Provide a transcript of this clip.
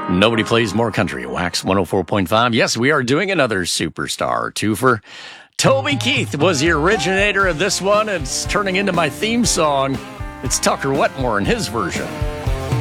Nobody plays more country. Wax 104.5. Yes, we are doing another superstar twofer. Toby Keith was the originator of this one. It's turning into my theme song. It's Tucker Wetmore in his version.